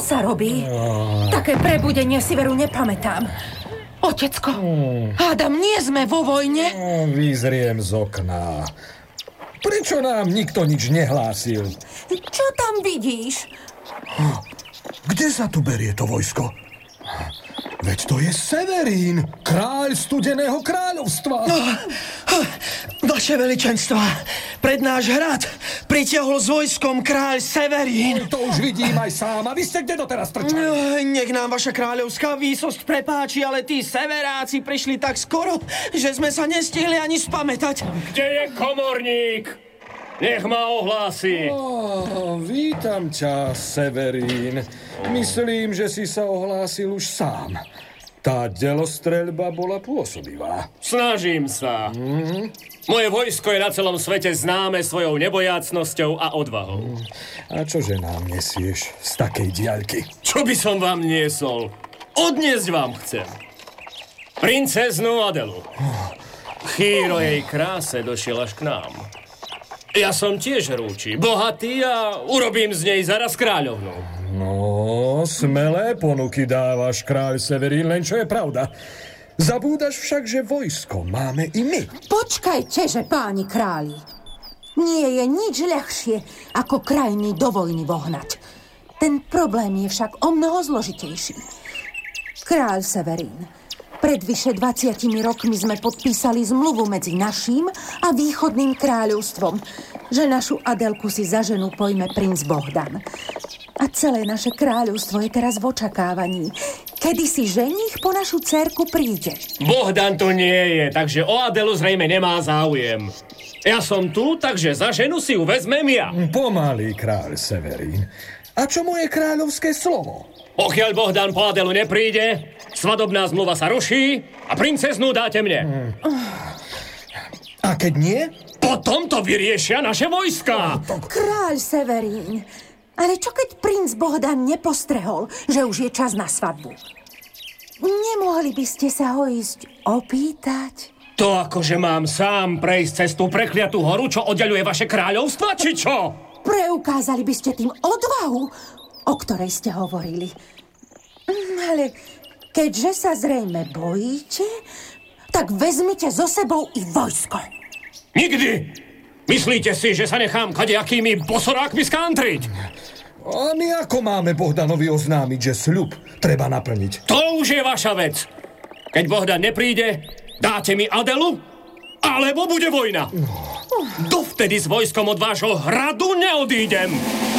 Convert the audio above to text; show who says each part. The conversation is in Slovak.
Speaker 1: sa robí? Také prebudenie si veru nepamätám. Otecko, hádam, nie sme vo vojne?
Speaker 2: Vyzriem z okna. Prečo nám nikto nič nehlásil?
Speaker 1: Čo tam vidíš?
Speaker 2: Kde sa tu berie to vojsko? Veď to je Severín, kráľ Studeného kráľovstva.
Speaker 3: Vaše veličenstva, pred náš hrad pritiahol s vojskom kráľ Severín.
Speaker 2: To už vidím aj sám. A vy ste kde doteraz trčali?
Speaker 3: Nech nám vaša kráľovská výsosť prepáči, ale tí severáci prišli tak skoro, že sme sa nestihli ani spamätať.
Speaker 4: Kde je komorník? Nech ma ohlási.
Speaker 2: Vítam ťa, Severín. Myslím, že si sa ohlásil už sám. Tá delostreľba bola pôsobivá.
Speaker 4: Snažím sa. Moje vojsko je na celom svete známe svojou nebojácnosťou a odvahou.
Speaker 2: A čože nám nesieš z takej diaľky?
Speaker 4: Čo by som vám niesol? Odniesť vám chcem princeznu Adelu. Chýr o jej kráse došiel až k nám. Ja som tiež rúči, bohatý a urobím z nej zaraz kráľovnou.
Speaker 2: No, smelé ponuky dávaš, kráľ Severín, len čo je pravda. Zabúdaš však, že vojsko máme i my.
Speaker 1: Počkajte, že páni králi. Nie je nič ľahšie, ako krajiny do vojny vohnať. Ten problém je však omnoho zložitejší. Kráľ Severín, pred vyše 20 rokmi sme podpísali zmluvu medzi naším a východným kráľovstvom, že našu Adelku si za ženu pojme princ Bohdan. A celé naše kráľovstvo je teraz v očakávaní, kedy si ženích po našu dcérku príde.
Speaker 4: Bohdan tu nie je, takže o Adelu zrejme nemá záujem. Ja som tu, takže za ženu si ju vezmem ja.
Speaker 2: Pomalý, kráľ Severín. A čo moje kráľovské slovo?
Speaker 4: Pokiaľ Bohdan po Adelu nepríde, svadobná zmluva sa ruší a princeznú dáte mne.
Speaker 2: A keď nie?
Speaker 4: Potom to vyriešia naše vojská.
Speaker 1: Kráľ Severín, ale čo keď princ Bohdan nepostrehol, že už je čas na svadbu? Nemohli by ste sa ho ísť opýtať?
Speaker 4: To akože mám sám prejsť cez tú prekliatú horu, čo oddeľuje vaše kráľovstva, či čo?
Speaker 1: Preukázali by ste tým odvahu, o ktorej ste hovorili. Ale keďže sa zrejme bojíte, tak vezmite so sebou i vojsko.
Speaker 4: Nikdy! Myslíte si, že sa nechám kadejakými bosorákmi skantriť?
Speaker 2: A my ako máme Bohdanovi oznámiť, že sľub treba naplniť?
Speaker 4: To už je vaša vec. Keď Bohdan nepríde, dáte mi Adelu, alebo bude vojna. Dovtedy s vojskom od vášho hradu neodídem.